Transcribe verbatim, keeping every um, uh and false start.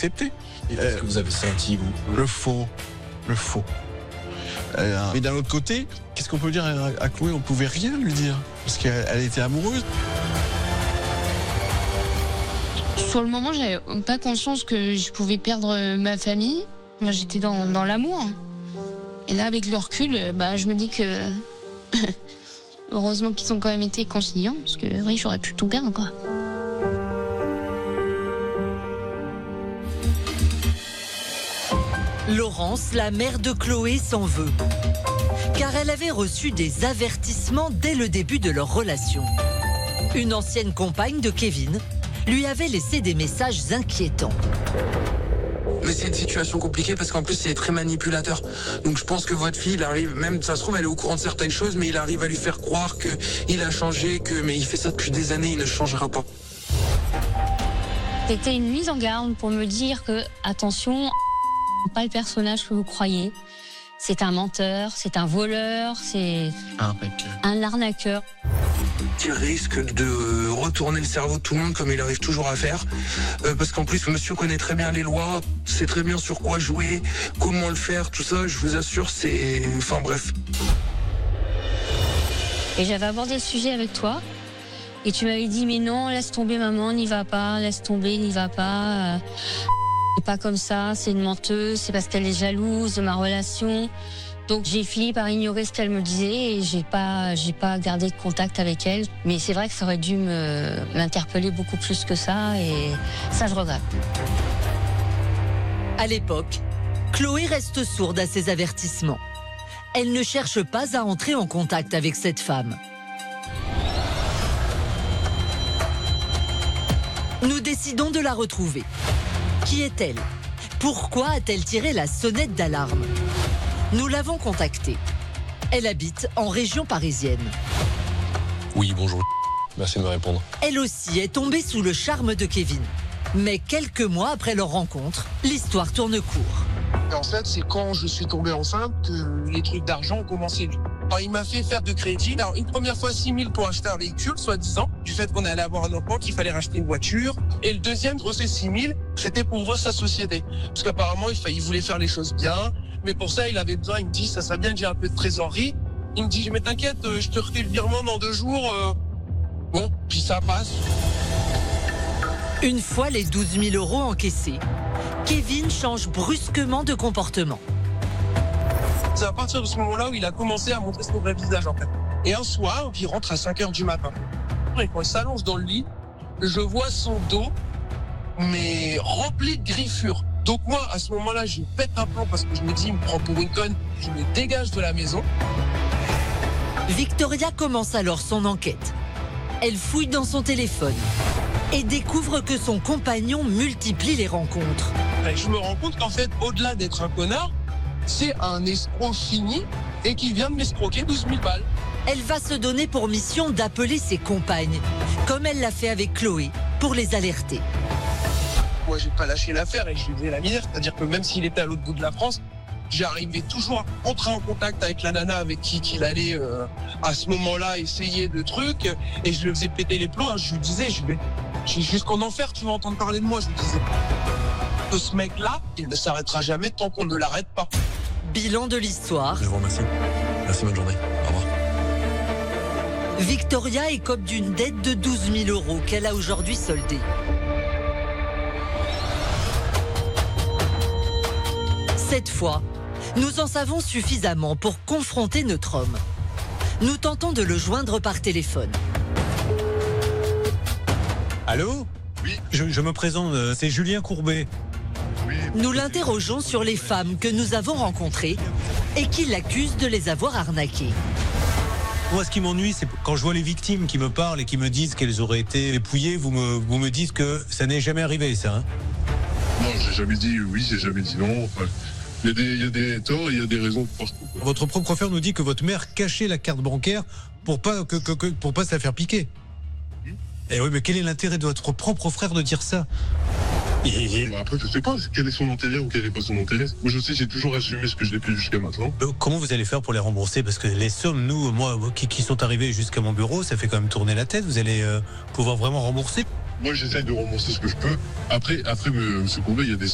accepté. Et qu'est-ce que vous avez senti, vous? Le faux, le faux. Euh, mais d'un autre côté, qu'est-ce qu'on peut dire à, à Chloé? On pouvait rien lui dire, parce qu'elle elle était amoureuse. Sur le moment, j'avais pas conscience que je pouvais perdre ma famille. Moi, j'étais dans, dans l'amour. Et là, avec le recul, bah, je me dis que heureusement qu'ils ont quand même été conciliants, parce que oui, j'aurais pu tout perdre, quoi. Laurence, la mère de Chloé, s'en veut. Car elle avait reçu des avertissements dès le début de leur relation. Une ancienne compagne de Kevin lui avait laissé des messages inquiétants. Mais c'est une situation compliquée parce qu'en plus il est très manipulateur. Donc je pense que votre fille, il arrive, même ça se trouve elle est au courant de certaines choses, mais il arrive à lui faire croire qu'il a changé, que mais il fait ça depuis des années, il ne changera pas. C'était une mise en garde pour me dire que, attention, pas le personnage que vous croyez. C'est un menteur, c'est un voleur, c'est un arnaqueur. Il risque de retourner le cerveau de tout le monde comme il arrive toujours à faire. Euh, parce qu'en plus, monsieur connaît très bien les lois, sait très bien sur quoi jouer, comment le faire, tout ça, je vous assure, c'est... Enfin bref. Et j'avais abordé le sujet avec toi. Et tu m'avais dit, mais non, laisse tomber maman, n'y va pas, laisse tomber, n'y va pas. C'est pas comme ça, c'est une menteuse, c'est parce qu'elle est jalouse de ma relation. Donc j'ai fini par ignorer ce qu'elle me disait et j'ai pas, j'ai pas gardé de contact avec elle. Mais c'est vrai que ça aurait dû me, m'interpeller beaucoup plus que ça et ça je regrette. À l'époque, Chloé reste sourde à ces avertissements. Elle ne cherche pas à entrer en contact avec cette femme. Nous décidons de la retrouver. Qui est-elle? Pourquoi a-t-elle tiré la sonnette d'alarme? Nous l'avons contactée. Elle habite en région parisienne. Oui, bonjour. Merci de me répondre. Elle aussi est tombée sous le charme de Kevin. Mais quelques mois après leur rencontre, l'histoire tourne court. En fait, c'est quand je suis tombé enceinte que les trucs d'argent ont commencé. Alors, il m'a fait faire de crédit. Alors, une première fois six mille pour acheter un véhicule, soi-disant, du fait qu'on allait avoir un enfant, qu'il fallait racheter une voiture. Et le deuxième, c'est six mille, c'était pour ouvrir sa société. Parce qu'apparemment, il, il voulait faire les choses bien. Mais pour ça, il avait besoin, il me dit, ça serait bien que j'ai un peu de trésorerie. Il me dit, mais t'inquiète, je te refais le virement dans deux jours. Euh... Bon, puis ça passe. Une fois les douze mille euros encaissés, Kevin change brusquement de comportement. C'est à partir de ce moment-là où il a commencé à montrer son vrai visage, en fait. Et un soir, il rentre à cinq heures du matin. Et quand il s'allonge dans le lit, je vois son dos, mais rempli de griffures. Donc moi, à ce moment-là, je pète un plomb parce que je me dis, il me prend pour une conne, je me dégage de la maison. Victoria commence alors son enquête. Elle fouille dans son téléphone et découvre que son compagnon multiplie les rencontres. Et je me rends compte qu'en fait, au-delà d'être un connard, c'est un escroc fini et qui vient de m'escroquer douze mille balles. Elle va se donner pour mission d'appeler ses compagnes, comme elle l'a fait avec Chloé, pour les alerter. Moi, j'ai pas lâché l'affaire et je lui faisais la misère. C'est-à-dire que même s'il était à l'autre bout de la France, j'arrivais toujours à entrer en contact avec la nana avec qui qu'il allait euh, à ce moment-là essayer de trucs. Et je le faisais péter les plombs. Hein. Je lui disais, je vais jusqu'en enfer, tu vas entendre parler de moi. Je lui disais que ce mec-là, il ne s'arrêtera jamais tant qu'on ne l'arrête pas. Bilan de l'histoire. Je vous remercie. Merci, bonne journée. Au revoir. Victoria écope d'une dette de douze mille euros qu'elle a aujourd'hui soldée. Cette fois, nous en savons suffisamment pour confronter notre homme. Nous tentons de le joindre par téléphone. Allô? Oui. Je, je me présente, c'est Julien Courbet. Oui. Nous l'interrogeons sur les femmes que nous avons rencontrées et qui l'accusent de les avoir arnaquées. Moi, ce qui m'ennuie, c'est quand je vois les victimes qui me parlent et qui me disent qu'elles auraient été dépouillées, vous me, vous me dites que ça n'est jamais arrivé, ça, hein? Non, j'ai jamais dit oui, j'ai jamais dit non. Enfin, il y a des, il y a des torts, il y a des raisons partout. Votre propre frère nous dit que votre mère cachait la carte bancaire pour pas que, que, que pour pas se la faire piquer. Hmm. Eh oui, mais quel est l'intérêt de votre propre frère de dire ça? Et... Bon, après, je sais pas quel est son intérêt ou quel est pas son intérêt. Moi, je sais, j'ai toujours assumé ce que je l'ai fait jusqu'à maintenant. Comment vous allez faire pour les rembourser? Parce que les sommes, nous, moi, qui, qui sont arrivées jusqu'à mon bureau, ça fait quand même tourner la tête. Vous allez euh, pouvoir vraiment rembourser? Moi, j'essaye de rembourser ce que je peux. Après, après, M. Courbet, il y a des